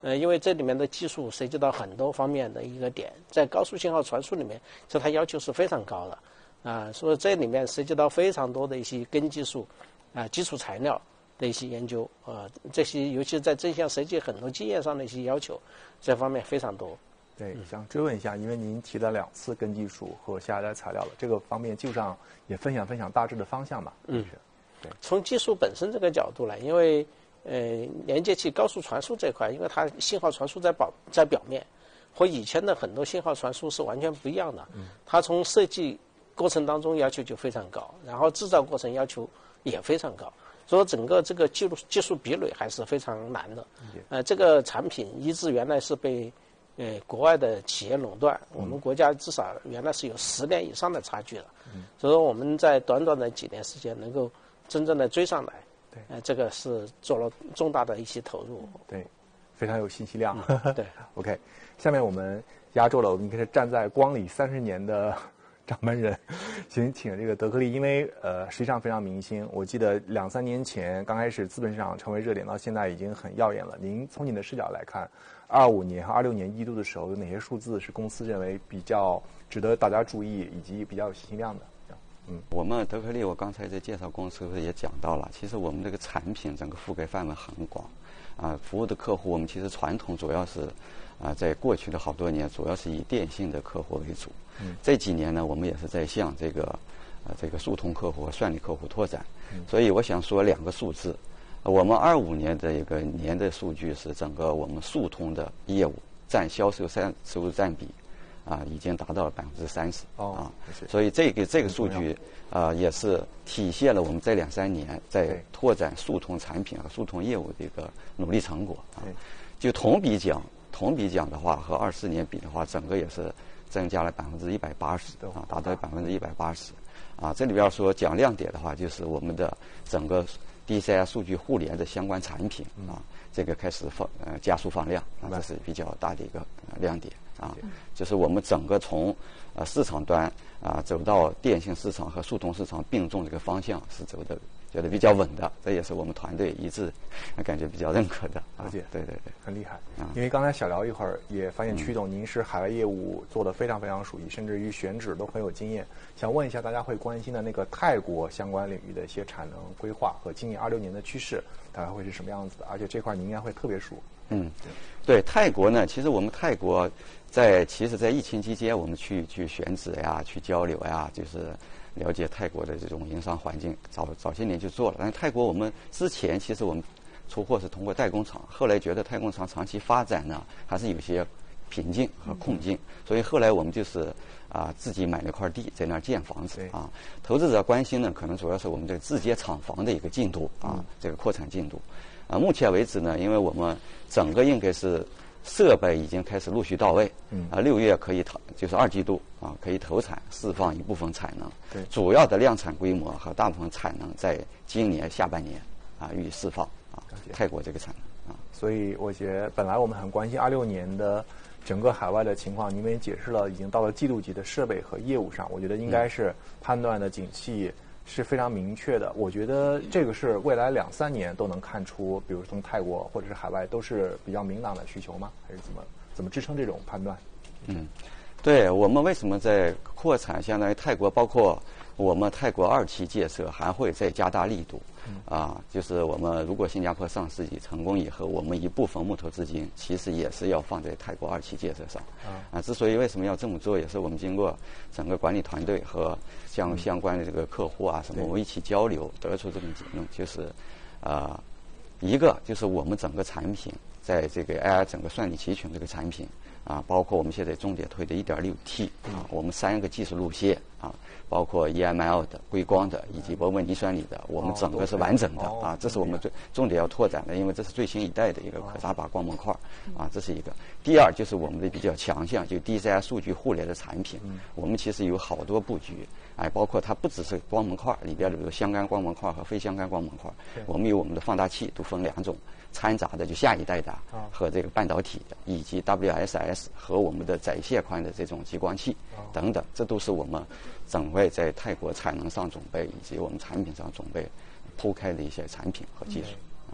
因为这里面的技术涉及到很多方面的一个点，在高速信号传输里面，它要求是非常高的所以这里面涉及到非常多的一些根技术基础材料的一些研究这些尤其是在正向设计很多经验上的一些要求，这方面非常多。 对，想追问一下，因为您提了2次根技术和下一代材料了，这个方面技术上也分享大致的方向吧。对。 从技术本身这个角度来，因为连接器高速传输这块，因为它信号传输在表面，和以前的很多信号传输是完全不一样的。它从设计过程当中要求就非常高，然后制造过程要求也非常高，所以整个这个技术壁垒还是非常难的。这个产品一直原来是被国外的企业垄断，我们国家至少原来是有10年以上的差距了。所以说我们在短短的几年时间能够真正的追上来。对，这个是做了重大的一些投入。 对，非常有信息量。 对 OK， 下面我们压轴了，我们应该是站在光里30年的掌门人，请这个德克利，因为实际上非常明星。我记得2、3年前刚开始资本市场成为热点，到现在已经很耀眼了。您从你的视角来看，25年和26年1度的时候，有哪些数字是公司认为比较值得大家注意，以及比较有信息量的？ 我们德克利，我刚才在介绍公司也讲到了，其实我们这个产品整个覆盖范围很广，服务的客户我们其实传统主要是在过去的好多年主要是以电信的客户为主，这几年呢我们也是在向这个速通客户和算力客户拓展，所以我想说2个数字，我们25年的一个年的数据是整个我们速通的业务占销售收入占比。已经达到了30%所以这个数据也是体现了我们这2、3年在拓展速通产品和速通业务的一个努力成果就同比讲的话，和24年比的话，整个也是增加了180%达到180%这里边说讲亮点的话，就是我们的整个 DCI 数据互联的相关产品这个开始加速放量这是比较大的一个亮点就是我们整个从市场端走到电信市场和速通市场并重这个方向是走的觉得比较稳的，这也是我们团队一致感觉比较认可的。 了解， 对， 很厉害。因为刚才小聊一会儿也发现曲总您是海外业务做得非常非常熟悉，甚至于选址都很有经验。想问一下大家会关心的那个泰国相关领域的一些产能规划和今年26年的趋势大概会是什么样子的？而且这块您应该会特别熟。 对泰国呢，其实我们泰国其实在疫情期间我们去选址呀，去交流呀，就是了解泰国的这种营商环境，早些年就做了。但是泰国我们之前其实我们出货是通过代工厂，后来觉得代工厂长期发展呢还是有些瓶颈和困境，所以后来我们就是自己买了块地在那儿建房子投资者关心呢可能主要是我们这个自建厂房的一个进度这个扩产进度目前为止呢，因为我们整个应该是设备已经开始陆续到位，6月可以就是2季度可以投产释放一部分产能， 对， 主要的量产规模和大部分产能在今年下半年予以释放泰国这个产能所以我觉得本来我们很关心26年的整个海外的情况，您们也解释了已经到了季度级的设备和业务上，我觉得应该是判断的景气是非常明确的。我觉得这个是未来2、3年都能看出，比如从泰国或者是海外都是比较明朗的需求吗？还是怎么支撑这种判断？ 对，我们为什么在扩产，相当于泰国，包括我们泰国2期建设还会再加大力度就是我们如果新加坡上市成功以后，我们一部分募投资金其实也是要放在泰国2期建设上之所以为什么要这么做，也是我们经过整个管理团队和相关的这个客户什么我们一起交流得出这么结论，就是一个就是我们整个产品在这个 AI 整个算力集群这个产品包括我们现在重点推的 1.6T 我们3个技术路线包括 EML 的、硅光的以及波纹尼算力的，我们整个是完整的这是我们重点要拓展的，因为这是最新一代的一个可扎拔光模块这是一个。第二就是我们的比较强项，就 DCI 数据互联的产品我们其实有好多布局包括它不只是光模块里边的，比如相干光模块和非相干光模块，我们有我们的放大器都分2种，掺杂的就下一代的和这个半导体的，以及 WSS 和我们的载线宽的这种激光器等等，这都是我们整个在泰国产能上准备以及我们产品上准备铺开的一些产品和技术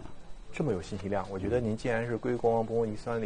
这么有信息量，我觉得您既然是硅光波尼酸锂